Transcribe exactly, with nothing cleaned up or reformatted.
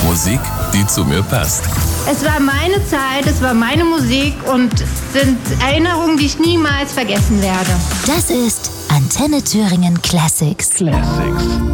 Musik, die zu mir passt. Es war meine Zeit, es war meine Musik und sind Erinnerungen, die ich niemals vergessen werde. Das ist Antenne Thüringen Classics. Classics.